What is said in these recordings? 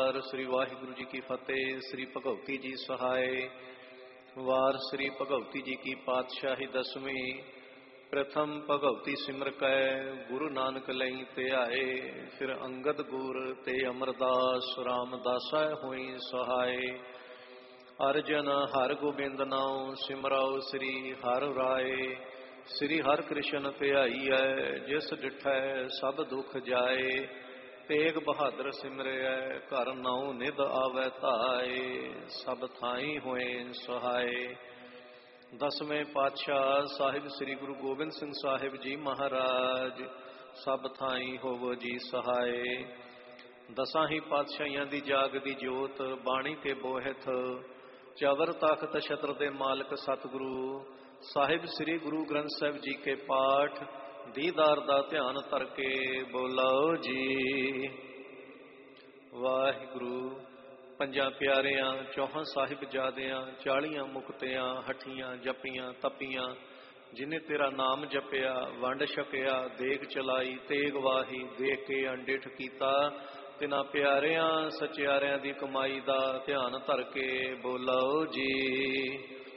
ਓਂਕਾਰ। ਸ੍ਰੀ ਵਾਹਿਗੁਰੂ ਜੀ ਕੀ ਫਤਿਹ। ਸ੍ਰੀ ਭਗਵਤੀ ਜੀ ਸਹਾਏ। ਵਾਰ ਸ੍ਰੀ ਭਗਵਤੀ ਜੀ ਕੀ ਪਾਤਸ਼ਾਹੀ ਦਸਵੀਂ। ਪ੍ਰਥਮ ਭਗਵਤੀ ਸਿਮਰ ਕੈ ਗੁਰੂ ਨਾਨਕ ਲਈ ਧਿਆਏ। ਫਿਰ ਅੰਗਦ ਗੁਰ ਤੇ ਅਮਰਦਾਸ ਰਾਮਦਾਸਾ ਹੋਈ ਸਹਾਏ। ਅਰਜਨ ਹਰ ਗੋਬਿੰਦ ਨਾਉ ਸਿਮਰਾਉ ਸ੍ਰੀ ਹਰਿ ਰਾਏ। ਸ੍ਰੀ ਹਰਿ ਕ੍ਰਿਸ਼ਨ ਧਿਆਈਐ ਜਿਸ ਡਿਠੈ ਸਭ ਦੁਖ ਜਾਏ। ਤੇਗ ਬਹਾਦਰ ਸਿਮਰਿਐ ਘਰ ਨਾਉ ਨਿਧ ਆਵੈ ਧਾਏ। ਸਭ ਥਾਈ ਹੋਏ ਸਹਾਏ। ਦਸਵੇਂ ਪਾਤਸ਼ਾਹ ਸਾਹਿਬ ਸ੍ਰੀ ਗੁਰੂ ਗੋਬਿੰਦ ਸਿੰਘ ਸਾਹਿਬ ਜੀ ਮਹਾਰਾਜ ਸਭ ਥਾਈ ਹੋਵੋ ਜੀ ਸਹਾਏ। ਦਸਾਂ ਹੀ ਪਾਤਸ਼ਾਹੀਆਂ ਦੀ ਜਾਗਦੀ ਜੋਤ ਬਾਣੀ ਕੇ ਬੋਹਿਥ। ਚਵਰ ਤਖਤ ਛਤਰ ਦੇ ਮਾਲਕ ਸਤਿਗੁਰੂ ਸਾਹਿਬ ਸ੍ਰੀ ਗੁਰੂ ਗ੍ਰੰਥ ਸਾਹਿਬ ਜੀ ਕੇ ਪਾਠ ਦੀਦਾਰ ਦਾ ਧਿਆਨ ਧਰ ਕੇ ਬੋਲੋ ਜੀ ਵਾਹਿਗੁਰੂ। ਪੰਜਾਂ ਪਿਆਰਿਆਂ, ਚੌਹਾਂ ਸਾਹਿਬਜ਼ਾਦਿਆਂ, 40 ਮੁਕਤਿਆਂ, ਹਠੀਆਂ, ਜਪੀਆਂ, ਤਪੀਆਂ, ਜਿਨੇ ਤੇਰਾ ਨਾਮ ਜਪਿਆ, ਵੰਡ ਛਕਿਆ, ਦੇਗ ਚਲਾਈ, ਤੇਗ ਵਾਹੀ, ਦੇਖ ਕੇ ਅੰਡਿਠ ਕੀਤਾ, ਤਿਨਾਂ ਪਿਆਰਿਆਂ ਸਚਿਆਰਿਆਂ ਦੀ ਕਮਾਈ ਦਾ ਧਿਆਨ ਧਰ ਕੇ ਬੋਲੋ ਜੀ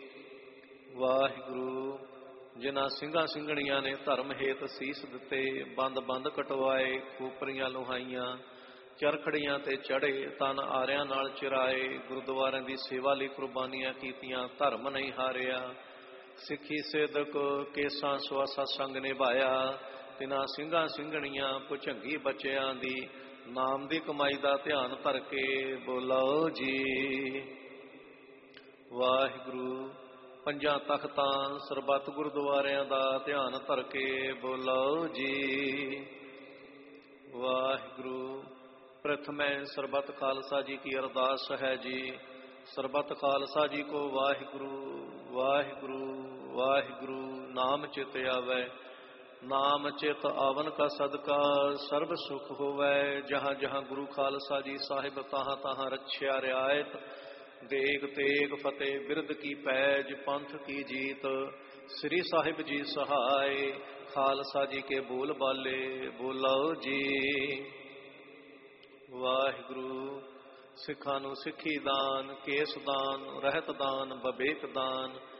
ਵਾਹਿਗੁਰੂ। ਜਿਨ੍ਹਾਂ ਸਿੰਘਾਂ ਸਿੰਘਣੀਆਂ ਨੇ ਧਰਮ ਹੇਤ ਸੀਸ ਦਿੱਤੇ, ਬੰਦ ਬੰਦ ਕਟਵਾਏ, ਖੋਪਰੀਆਂ ਲੁਹਾਈਆਂ, ਚਰਖੜੀਆਂ ਤੇ ਚੜੇ, ਤਨ ਆਰਿਆਂ ਨਾਲ ਚਿਰਾਏ, ਗੁਰਦੁਆਰਿਆਂ ਦੀ ਸੇਵਾ ਲਈ ਕੁਰਬਾਨੀਆਂ ਕੀਤੀਆਂ, ਧਰਮ ਨਹੀਂ ਹਾਰਿਆ, ਸਿੱਖੀ ਸਿਦਕ ਕੇਸਾਂ ਸਵਾਸਾ ਸੰਗ ਨਿਭਾਇਆ, ਤਿਨਾਂ ਸਿੰਘਾਂ ਸਿੰਘਣੀਆਂ ਭੁਝੰਗੀ ਬੱਚਿਆਂ ਦੀ ਨਾਮ ਦੀ ਕਮਾਈ ਦਾ ਧਿਆਨ ਧਰ ਕੇ ਬੋਲੋ ਜੀ ਵਾਹਿਗੁਰੂ। ਪੰਜਾਂ ਤਖਤਾਂ ਸਰਬੱਤ ਗੁਰਦੁਆਰਿਆਂ ਦਾ ਧਿਆਨ ਧਰ ਕੇ ਬੋਲੋ ਜੀ ਵਾਹਿਗੁਰੂ। ਪ੍ਰਥਮੈ ਸਰਬੱਤ ਖਾਲਸਾ ਜੀ ਕੀ ਅਰਦਾਸ ਹੈ ਜੀ। ਸਰਬੱਤ ਖਾਲਸਾ ਜੀ ਕੋ ਵਾਹਿਗੁਰੂ ਵਾਹਿਗੁਰੂ ਵਾਹਿਗੁਰੂ। ਨਾਮ ਚਿਤ ਆਵੈ, ਨਾਮ ਚਿਤ ਆਵਨ ਕਾ ਸਦਕਾ ਸਰਬ ਸੁਖ ਹੋਵੈ। ਜਹਾਂ ਜਹਾਂ ਗੁਰੂ ਖਾਲਸਾ ਜੀ ਸਾਹਿਬ ਤਹਾਂ ਤਹਾਂ ਰੱਛਿਆ ਰਿਆਇਤ। ਦੇਗ ਤੇਗ ਫਤਿਹ ਬਿਰਦ ਕੀ ਪੈਜ, ਪੰਥ ਕੀ ਜੀਤ, ਸ੍ਰੀ ਸਾਹਿਬ ਜੀ ਸਹਾਏ। ਖਾਲਸਾ ਜੀ ਕੇ ਬੋਲ ਬਾਲੇ ਬੋਲੋ ਜੀ ਵਾਹਿਗੁਰੂ। ਸਿੱਖਾਂ ਨੂੰ ਸਿੱਖੀ ਦਾਨ, ਕੇਸ ਦਾਨ, ਰਹਿਤ ਦਾਨ, ਬਵੇਕ ਦਾਨ,